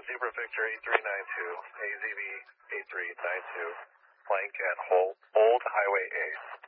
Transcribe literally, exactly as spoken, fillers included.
Zebra Victor eight three nine two, A Z B eight three nine two, flank at Old Highway A.